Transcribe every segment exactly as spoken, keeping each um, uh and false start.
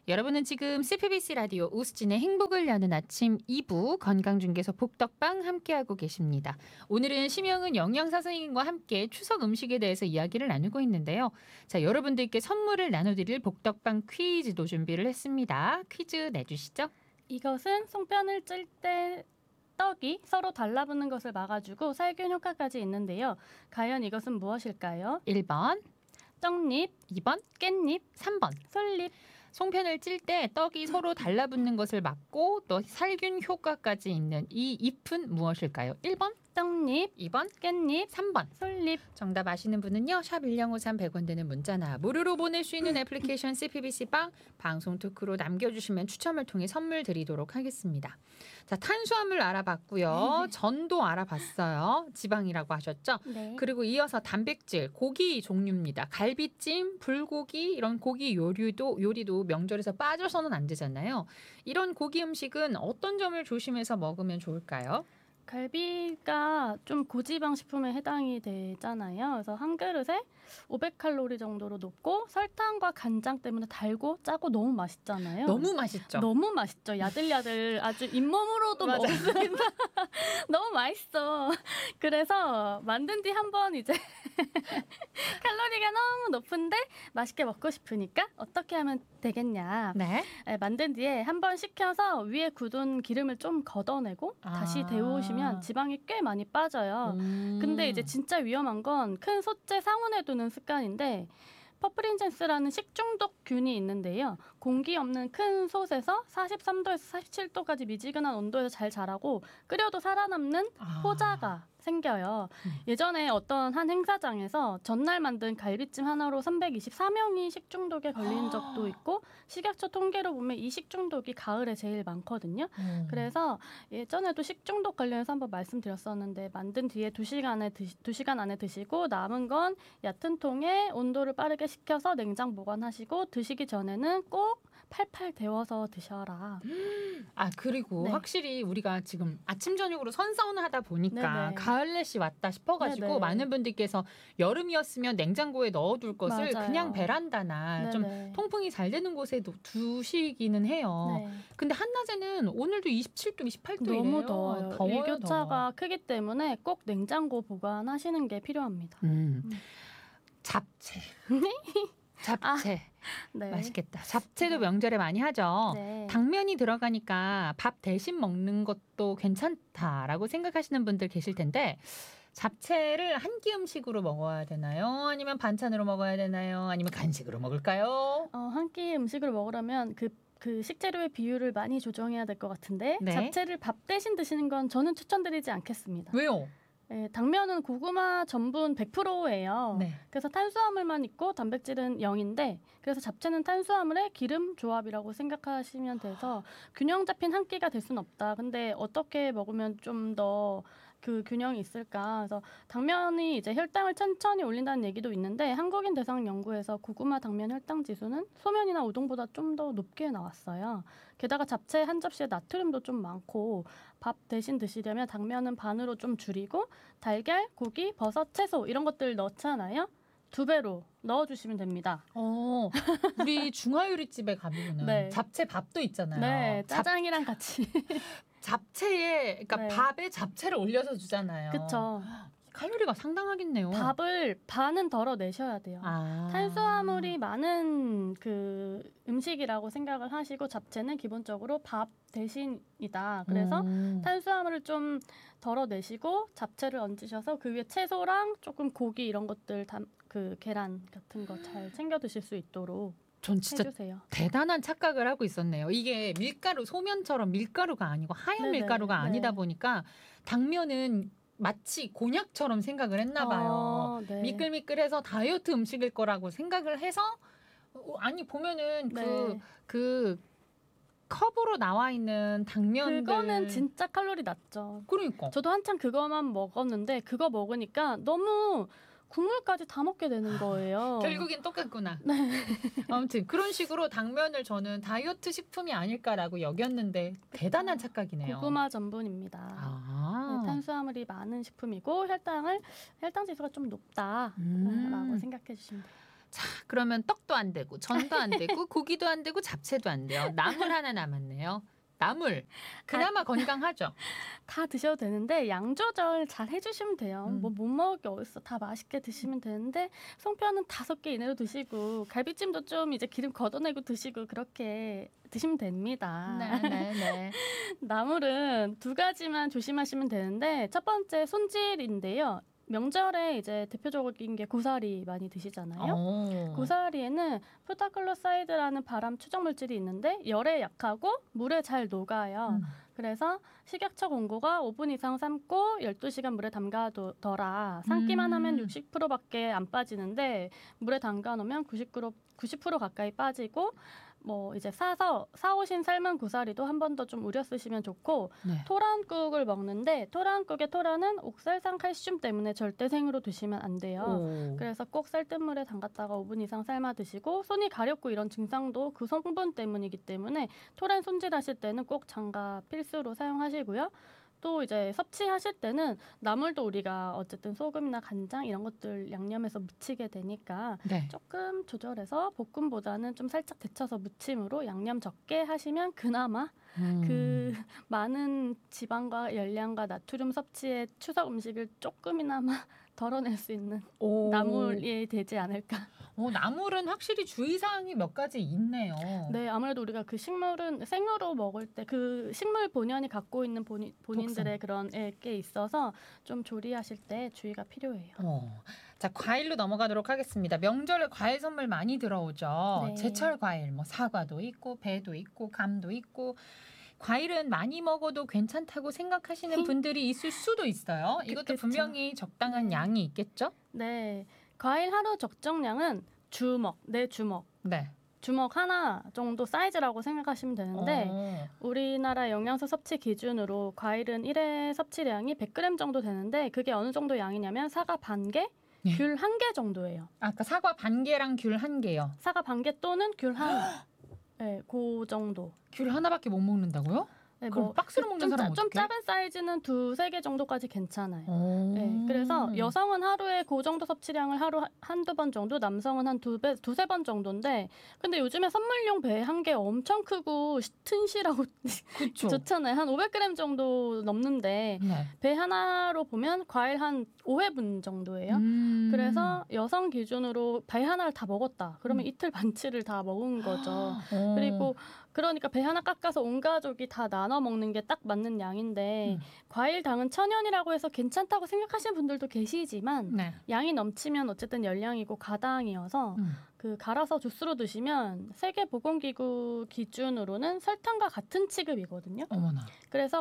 여러분은 지금 씨피비씨 라디오 우수진의 행복을 여는 아침 이 부 건강중개소 복덕방 함께하고 계십니다. 오늘은 심영은 영양사 선생님과 함께 추석 음식에 대해서 이야기를 나누고 있는데요. 자, 여러분들께 선물을 나눠드릴 복덕방 퀴즈도 준비를 했습니다. 퀴즈 내주시죠. 이것은 송편을 찔 때 떡이 서로 달라붙는 것을 막아주고 살균 효과까지 있는데요. 과연 이것은 무엇일까요? 일 번, 떡잎, 이 번, 깻잎, 삼 번. 솔잎. 송편을 찔 때 떡이 서로 달라붙는 것을 막고 또 살균 효과까지 있는 이 잎은 무엇일까요? 일 번, 떡잎, 이 번, 깻잎, 삼 번. 솔잎. 정답 아시는 분은요. 샵 일공오삼 백 원 되는 문자나 무료로 보낼 수 있는 애플리케이션 씨피비씨 빵 방송 토크로 남겨주시면 추첨을 통해 선물 드리도록 하겠습니다. 자, 탄수화물 알아봤고요. 전도 알아봤어요. 지방이라고 하셨죠? 네. 그리고 이어서 단백질, 고기 종류입니다. 갈비찜, 불고기 이런 고기 요리도 요리도 명절에서 빠져서는 안 되잖아요. 이런 고기 음식은 어떤 점을 조심해서 먹으면 좋을까요? 갈비가 좀 고지방 식품에 해당이 되잖아요. 그래서 한 그릇에 오백 칼로리 정도로 높고 설탕과 간장 때문에 달고 짜고 너무 맛있잖아요. 너무 맛있죠. 너무 맛있죠. 야들야들 아주 잇몸으로도 먹을 수 있는 너무 맛있어. 그래서 만든 뒤 한번 이제 칼로리가 너무 높은데 맛있게 먹고 싶으니까 어떻게 하면 되겠냐. 네. 네, 만든 뒤에 한번 식혀서 위에 굳은 기름을 좀 걷어내고 아. 다시 데우시면 지방이 꽤 많이 빠져요. 음. 근데 이제 진짜 위험한 건 큰 솥에 상온에 두는 습관인데 퍼프린젠스라는 식중독균이 있는데요. 공기 없는 큰 솥에서 사십삼 도에서 사십칠 도까지 미지근한 온도에서 잘 자라고 끓여도 살아남는 아. 포자가 생겨요. 음. 예전에 어떤 한 행사장에서 전날 만든 갈비찜 하나로 삼백이십사 명이 식중독에 걸린 적도 있고 식약처 통계로 보면 이 식중독이 가을에 제일 많거든요. 음. 그래서 예전에도 식중독 관련해서 한번 말씀드렸었는데 만든 뒤에 두 시간에 드시, 두 시간 안에 드시고 남은 건 얕은 통에 온도를 빠르게 식혀서 냉장 보관하시고 드시기 전에는 꼭 팔팔 데워서 드셔라. 아, 그리고 네. 확실히 우리가 지금 아침 저녁으로 선선하다 보니까 네네. 가을날씨 왔다 싶어가지고 네네. 많은 분들께서 여름이었으면 냉장고에 넣어둘 것을 맞아요. 그냥 베란다나 좀 네네. 통풍이 잘 되는 곳에 두- 두시기는 해요. 네. 근데 한낮에는 오늘도 이십칠 도, 이십팔 도예요. 너무 더워요. 더워요, 일교차가 더워. 크기 때문에 꼭 냉장고 보관하시는 게 필요합니다. 음. 음. 잡채. 잡채. 네. 맛있겠다. 잡채도 명절에 많이 하죠. 네. 당면이 들어가니까 밥 대신 먹는 것도 괜찮다라고 생각하시는 분들 계실 텐데 잡채를 한 끼 음식으로 먹어야 되나요? 아니면 반찬으로 먹어야 되나요? 아니면 간식으로 먹을까요? 어, 한 끼 음식을 먹으려면 그, 그 식재료의 비율을 많이 조정해야 될 것 같은데 네. 잡채를 밥 대신 드시는 건 저는 추천드리지 않겠습니다. 왜요? 예, 당면은 고구마 전분 백 퍼센트예요. 네. 그래서 탄수화물만 있고 단백질은 영인데 그래서 잡채는 탄수화물의 기름 조합이라고 생각하시면 돼서 균형 잡힌 한 끼가 될 수는 없다. 근데 어떻게 먹으면 좀 더 그 균형이 있을까? 그래서 당면이 이제 혈당을 천천히 올린다는 얘기도 있는데 한국인 대상 연구에서 고구마 당면 혈당 지수는 소면이나 우동보다 좀 더 높게 나왔어요. 게다가 잡채 한 접시에 나트륨도 좀 많고 밥 대신 드시려면 당면은 반으로 좀 줄이고 달걀, 고기, 버섯, 채소 이런 것들 넣잖아요. 두 배로 넣어주시면 됩니다. 어, 우리 중화요리집에 가보면 네. 잡채 밥도 있잖아요. 네, 잡, 짜장이랑 같이. 잡채에, 그러니까 네. 밥에 잡채를 올려서 주잖아요. 그쵸. 칼로리가 상당하겠네요. 밥을 반은 덜어내셔야 돼요. 아. 탄수화물이 많은 그 음식이라고 생각을 하시고 잡채는 기본적으로 밥 대신이다. 그래서 음. 탄수화물을 좀 덜어내시고 잡채를 얹으셔서 그 위에 채소랑 조금 고기 이런 것들 담, 그 계란 같은 거 잘 챙겨 드실 수 있도록 전 진짜 해주세요. 대단한 착각을 하고 있었네요. 이게 밀가루, 소면처럼 밀가루가 아니고 하얀 네네. 밀가루가 아니다 네. 보니까 당면은 마치 곤약처럼 생각을 했나 봐요. 어, 네. 미끌미끌해서 다이어트 음식일 거라고 생각을 해서 어, 아니 보면은 그 네. 그 컵으로 나와 있는 당면들 그거는 진짜 칼로리 낮죠. 그러니까 저도 한참 그거만 먹었는데 그거 먹으니까 너무 국물까지 다 먹게 되는 거예요. 결국엔 똑같구나. 네. 아무튼 그런 식으로 당면을 저는 다이어트 식품이 아닐까라고 여겼는데 대단한 착각이네요. 고구마 전분입니다. 아. 네, 탄수화물이 많은 식품이고 혈당을 혈당 지수가 좀 높다라고 음. 생각해 주시면 돼요. 자, 그러면 떡도 안 되고 전도 안 되고 고기도 안 되고 잡채도 안 돼요. 나물 하나 남았네요. 나물. 그나마 건강하죠. 다 드셔도 되는데 양 조절 잘 해주시면 돼요. 음. 뭐 못 먹을 게 어딨어. 다 맛있게 드시면 되는데 송편은 다섯 개 이내로 드시고 갈비찜도 좀 이제 기름 걷어내고 드시고 그렇게 드시면 됩니다. 네, 네, 네. 나물은 두 가지만 조심하시면 되는데 첫 번째 손질인데요. 명절에 이제 대표적인 게 고사리 많이 드시잖아요. 어. 고사리에는 푸타클로사이드라는 발암 추적 물질이 있는데 열에 약하고 물에 잘 녹아요. 음. 그래서 식약처 공고가 오 분 이상 삶고 열두 시간 물에 담가둬라. 삶기만 하면 음. 육십 퍼센트밖에 안 빠지는데 물에 담가 놓으면 구십 퍼센트, 구십 퍼센트 가까이 빠지고 뭐 이제 사서 사오신 삶은 고사리도 한 번 더 좀 우려 쓰시면 좋고 네. 토란국을 먹는데 토란국의 토란은 옥살산 칼슘 때문에 절대 생으로 드시면 안 돼요. 오. 그래서 꼭 쌀뜨물에 담갔다가 오 분 이상 삶아 드시고 손이 가렵고 이런 증상도 그 성분 때문이기 때문에 토란 손질하실 때는 꼭 장갑 필수로 사용하시고요. 또 이제 섭취하실 때는 나물도 우리가 어쨌든 소금이나 간장 이런 것들 양념해서 무치게 되니까 네. 조금 조절해서 볶음보다는 좀 살짝 데쳐서 무침으로 양념 적게 하시면 그나마 음. 그 많은 지방과 열량과 나트륨 섭취의 추석 음식을 조금이나마 덜어낼 수 있는 오. 나물이 되지 않을까. 어, 나물은 확실히 주의사항이 몇 가지 있네요. 네, 아무래도 우리가 그 식물은 생으로 먹을 때 그 식물 본연이 갖고 있는 본인, 본인들의 그런 예, 게 있어서 좀 조리하실 때 주의가 필요해요. 어. 자, 과일로 넘어가도록 하겠습니다. 명절에 과일 선물 많이 들어오죠. 네. 제철 과일, 뭐 사과도 있고 배도 있고 감도 있고 과일은 많이 먹어도 괜찮다고 생각하시는 분들이 있을 수도 있어요. 이것도 그렇겠죠. 분명히 적당한 네. 양이 있겠죠? 네, 과일 하루 적정량은 주먹, 네 주먹. 네. 주먹 하나 정도 사이즈라고 생각하시면 되는데 어. 우리나라 영양소 섭취 기준으로 과일은 일 회 섭취량이 백 그램 정도 되는데 그게 어느 정도 양이냐면 사과 반 개, 네. 귤 한 개 정도예요. 아까 사과 반 개랑 귤 한 개요. 사과 반 개 또는 귤 하나. 네, 그 정도. 귤 하나밖에 못 먹는다고요? 네, 그럼 뭐 박스로 먹는 좀, 사람 짜- 좀 어떡해? 작은 사이즈는 두세 개 정도까지 괜찮아요. 어. 네, 그래서 여성은 하루에 그 정도 섭취량을 하루 한- 한두 번 정도, 남성은 한 두 배, 두세 번 정도인데 근데 요즘에 선물용 배 한 개 엄청 크고 시- 튼실하고 그쵸. 좋잖아요. 한 오백 그램 정도 넘는데 네. 배 하나로 보면 과일 한 오 회분 정도예요. 음. 그래서 여성 기준으로 배 하나를 다 먹었다. 그러면 음. 이틀 반치를 다 먹은 거죠. 어. 그리고 그러니까 배 하나 깎아서 온 가족이 다 나눠 먹는 게 딱 맞는 양인데 음. 과일 당은 천연이라고 해서 괜찮다고 생각하시는 분들도 계시지만 네. 양이 넘치면 어쨌든 열량이고 가당이어서 음. 그 갈아서 주스로 드시면 세계보건기구 기준으로는 설탕과 같은 취급이거든요. 어머나. 그래서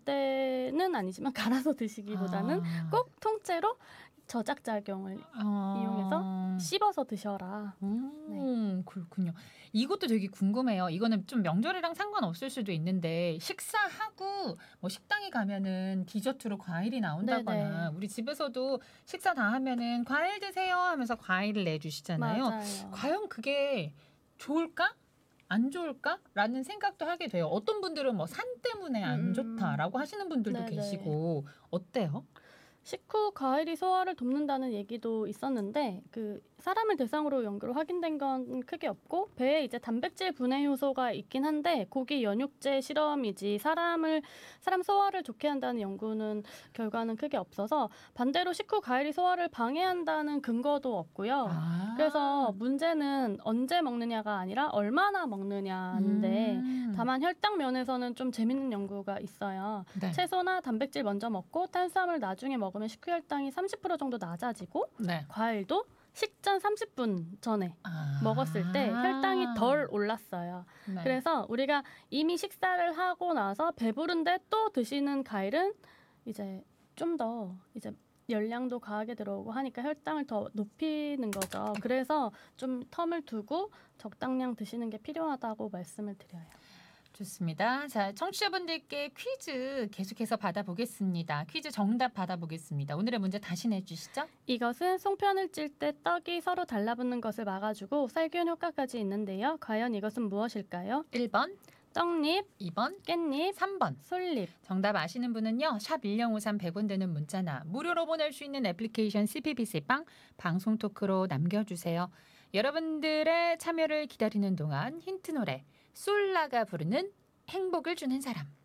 절대는 아니지만 갈아서 드시기보다는 아. 꼭 통째로 저작작용을 어. 이용해서 씹어서 드셔라. 음, 그렇군요. 이것도 되게 궁금해요. 이거는 좀 명절이랑 상관없을 수도 있는데 식사하고 뭐 식당에 가면은 디저트로 과일이 나온다거나 네네. 우리 집에서도 식사 다 하면은 과일 드세요 하면서 과일을 내주시잖아요. 맞아요. 과연 그게 좋을까? 안 좋을까?라는 생각도 하게 돼요. 어떤 분들은 뭐 산 때문에 안 음. 좋다라고 하시는 분들도 네네. 계시고 어때요? 식후 과일이 소화를 돕는다는 얘기도 있었는데 그 사람을 대상으로 연구로 확인된 건 크게 없고 배에 이제 단백질 분해 효소가 있긴 한데 고기 연육제 실험이지 사람을 사람 소화를 좋게 한다는 연구는 결과는 크게 없어서 반대로 식후 과일이 소화를 방해한다는 근거도 없고요. 아. 그래서 문제는 언제 먹느냐가 아니라 얼마나 먹느냐인데 음. 다만 혈당 면에서는 좀 재밌는 연구가 있어요. 네. 채소나 단백질 먼저 먹고 탄수화물 나중에 먹으면 식후 혈당이 삼십 퍼센트 정도 낮아지고 네. 과일도 식전 삼십 분 전에 아. 먹었을 때 혈당이 덜 올랐어요. 네. 그래서 우리가 이미 식사를 하고 나서 배부른데 또 드시는 과일은 이제 좀 더 이제 열량도 과하게 들어오고 하니까 혈당을 더 높이는 거죠. 그래서 좀 텀을 두고 적당량 드시는 게 필요하다고 말씀을 드려요. 좋습니다. 자, 청취자분들께 퀴즈 계속해서 받아보겠습니다. 퀴즈 정답 받아보겠습니다. 오늘의 문제 다시 내주시죠. 이것은 송편을 찔 때 떡이 서로 달라붙는 것을 막아주고 살균 효과까지 있는데요. 과연 이것은 무엇일까요? 일 번, 떡잎, 이 번, 깻잎, 삼 번. 솔잎. 정답 아시는 분은요. 샵 일공오삼 백 원 되는 문자나 무료로 보낼 수 있는 애플리케이션 씨피비씨 빵 방송 토크로 남겨주세요. 여러분들의 참여를 기다리는 동안 힌트 노래 솔라가 부르는 행복을 주는 사람.